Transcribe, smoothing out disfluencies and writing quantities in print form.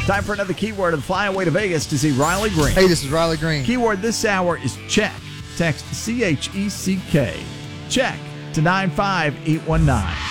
Time for another keyword of the Flyaway to Vegas to see Riley Green. Hey, this is Riley Green. Keyword this hour is check. Text CHECK. Check to 95819.